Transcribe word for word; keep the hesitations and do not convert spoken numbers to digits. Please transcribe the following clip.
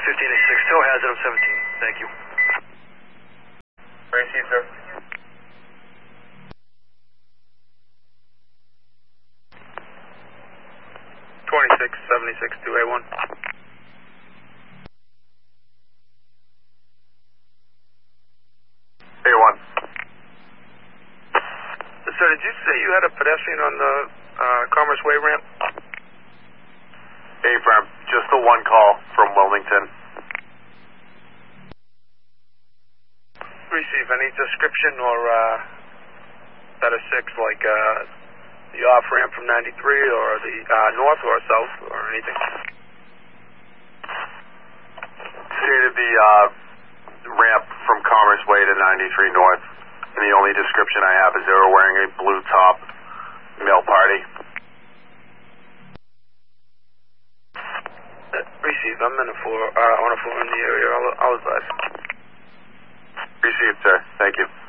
fifteen and six, tow hazard of seventeen. Thank you. Receive, sir. twenty-six seventy-six two A one. A one. Sir, did you say you had a pedestrian on the uh, Commerce Way ramp? A-firm, just the one call from Wilmington. Receive any description or uh, that of six, like uh, the off ramp from ninety-three or the uh, north or south or anything? Stated the uh, ramp from Commerce Way to ninety-three north, and the only description I have is they were wearing a blue top male party. Uh, receive, I'm in a floor, uh, on a floor in the area. I'll, I'll advise. Received, sir. Thank you.